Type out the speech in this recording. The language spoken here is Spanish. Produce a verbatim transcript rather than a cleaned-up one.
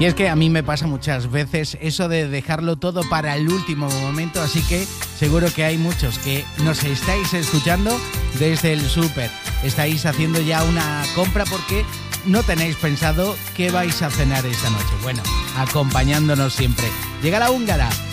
Y es que a mí me pasa muchas veces eso de dejarlo todo para el último momento, así que seguro que hay muchos que nos estáis escuchando desde el súper. Estáis haciendo ya una compra porque no tenéis pensado qué vais a cenar esta noche. Bueno, acompañándonos siempre. Llega la húngara.